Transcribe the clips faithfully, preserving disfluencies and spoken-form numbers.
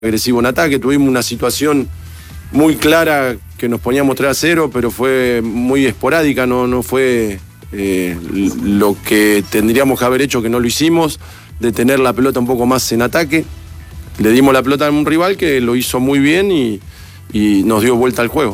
agresivo en ataque. Tuvimos una situación muy clara que nos poníamos tres a cero, pero fue muy esporádica, no, no fue eh, lo que tendríamos que haber hecho, que no lo hicimos, de tener la pelota un poco más en ataque. Le dimos la pelota a un rival que lo hizo muy bien y, y nos dio vuelta al juego.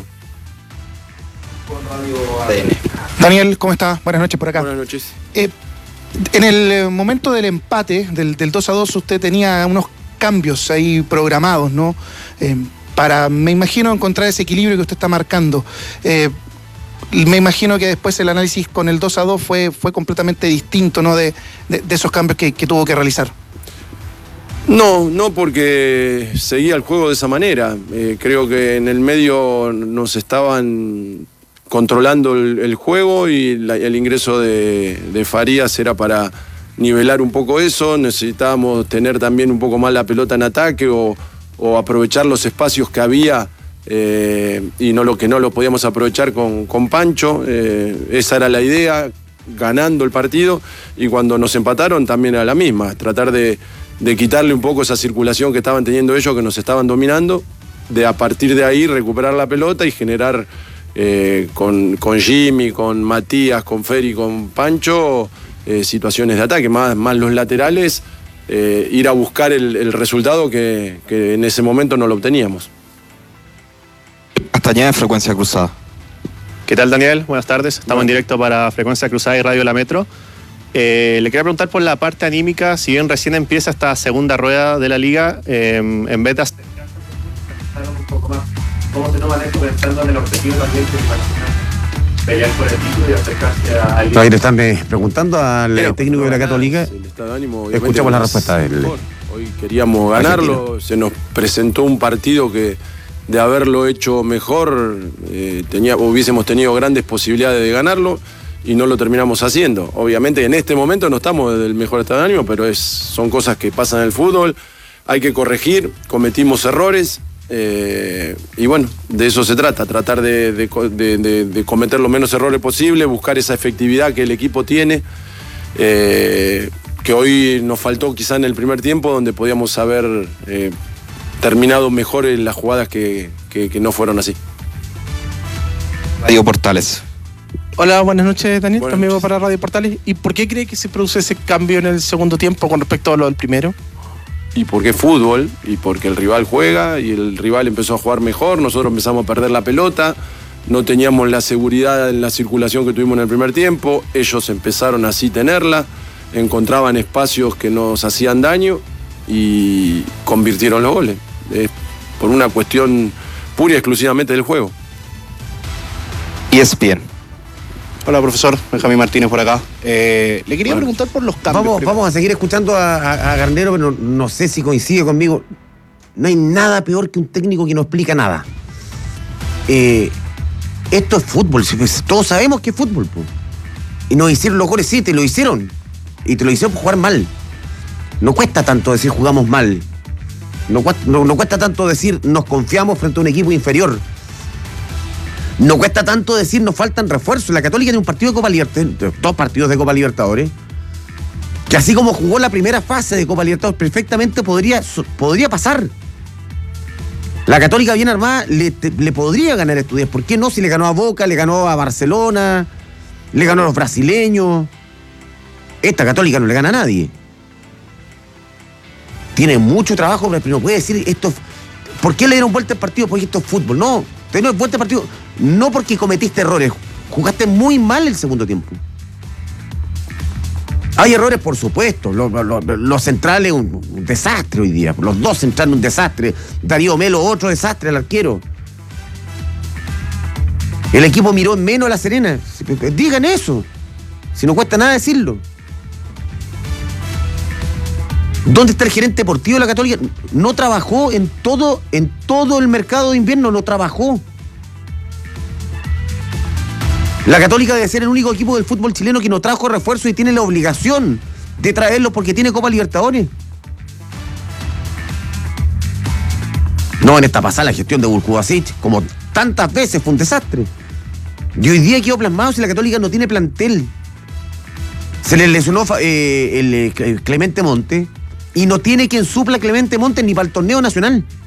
Daniel, ¿cómo estás? Buenas noches por acá. Buenas noches. Eh, en el momento del empate, del, del dos a dos, usted tenía unos cambios ahí programados, ¿no? Eh, para, me imagino, encontrar ese equilibrio que usted está marcando. Eh, me imagino que después el análisis con el dos a dos fue, fue completamente distinto, ¿no? De, de, de esos cambios que, que tuvo que realizar. No, no porque seguía el juego de esa manera. Eh, creo que en el medio nos estaban controlando el, el juego y la, el ingreso de, de Farías era para nivelar un poco eso. Necesitábamos tener también un poco más la pelota en ataque o, o aprovechar los espacios que había eh, y no lo que no lo podíamos aprovechar con, con Pancho. Eh, esa era la idea, ganando el partido, y cuando nos empataron también era la misma, tratar de, de quitarle un poco esa circulación que estaban teniendo ellos, que nos estaban dominando, de a partir de ahí recuperar la pelota y generar eh, con, con Jimmy, con Matías, con Feri, con Pancho, eh, situaciones de ataque, más, más los laterales, eh, ir a buscar el, el resultado que, que en ese momento no lo obteníamos. Castañeda, Frecuencia Cruzada. ¿Qué tal, Daniel? Buenas tardes. Estamos bueno. en directo para Frecuencia Cruzada y Radio La Metro. Eh, le quería preguntar por la parte anímica, si bien recién empieza esta segunda rueda de la liga, eh, en Betas, un poco más. ¿Cómo se toma esto pensando en el objetivo también de pelear por el título y acercarse a alguien? Ahí le están preguntando al Pero, técnico de la Católica. El estado de ánimo, escuchamos la respuesta de él. Hoy queríamos ganarlo, se nos presentó un partido que de haberlo hecho mejor eh, tenía, hubiésemos tenido grandes posibilidades de ganarlo y no lo terminamos haciendo. Obviamente en este momento no estamos del mejor estado de ánimo, pero es, son cosas que pasan en el fútbol, hay que corregir, cometimos errores. Eh, y bueno, de eso se trata, tratar de, de, de, de cometer los menos errores posible, buscar esa efectividad que el equipo tiene, eh, que hoy nos faltó quizá en el primer tiempo, donde podíamos haber eh, terminado mejor en las jugadas que, que, que no fueron así. Radio Portales. Hola, buenas noches, Daniel, buenas también noches. Para Radio Portales. ¿Y por qué cree que se produce ese cambio en el segundo tiempo con respecto a lo del primero? Y porque es fútbol, y porque el rival juega, y el rival empezó a jugar mejor, nosotros empezamos a perder la pelota, no teníamos la seguridad en la circulación que tuvimos en el primer tiempo, ellos empezaron así a tenerla, encontraban espacios que nos hacían daño y convirtieron los goles. Es por una cuestión pura y exclusivamente del juego. Y es bien. Hola, profesor. Benjamín Martínez por acá. Eh, le quería bueno, preguntar por los cambios. Vamos, vamos a seguir escuchando a, a, a Garnero, pero no, no sé si coincide conmigo. No hay nada peor que un técnico que no explica nada. Eh, esto es fútbol. Todos sabemos que es fútbol. Po. Y nos hicieron los goles, sí, te lo hicieron. Y te lo hicieron por jugar mal. No cuesta tanto decir jugamos mal. No, no, no cuesta tanto decir nos confiamos frente a un equipo inferior. No cuesta tanto decir nos faltan refuerzos. La Católica tiene un partido de Copa Libertadores, dos partidos de Copa Libertadores, que así como jugó la primera fase de Copa Libertadores, perfectamente podría, podría pasar. La Católica bien armada le, le podría ganar a Estudiantes. ¿Por qué no? Si le ganó a Boca, le ganó a Barcelona, le ganó a los brasileños. Esta Católica no le gana a nadie. Tiene mucho trabajo, pero no puede decir esto. ¿Por qué le dieron vuelta al partido? Porque esto es fútbol. No, te dieron vuelta al partido no porque cometiste errores. Jugaste muy mal el segundo tiempo. Hay errores, por supuesto. Los, los, los centrales, un, un desastre hoy día. Los dos centrales, un desastre. Darío Melo, otro desastre, el arquero. El equipo miró en menos a La Serena. Digan eso. Si no cuesta nada decirlo. ¿Dónde está el gerente deportivo de la Católica? No trabajó en todo, en todo el mercado de invierno, no trabajó. La Católica debe ser el único equipo del fútbol chileno que no trajo refuerzo y tiene la obligación de traerlo porque tiene Copa Libertadores. No, en esta pasada la gestión de Burkubasic, como tantas veces, fue un desastre. Y hoy día quedó plasmado si la Católica no tiene plantel. Se le lesionó eh, el, el Clemente Monte. Y no tiene quien supla a Clemente Montes ni para el torneo nacional.